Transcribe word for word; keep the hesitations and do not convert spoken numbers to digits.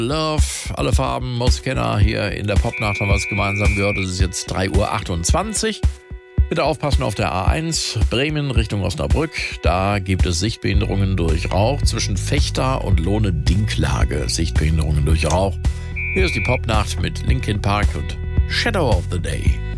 Love, alle Farben, Moskena hier in der Popnacht haben wir es gemeinsam gehört. Es ist jetzt drei Uhr achtundzwanzig. Bitte aufpassen auf der A eins, Bremen Richtung Osnabrück. Da gibt es Sichtbehinderungen durch Rauch zwischen Vechta und Lohne-Dinklage. Sichtbehinderungen durch Rauch. Hier ist die Popnacht mit Linkin Park und Shadow of the Day.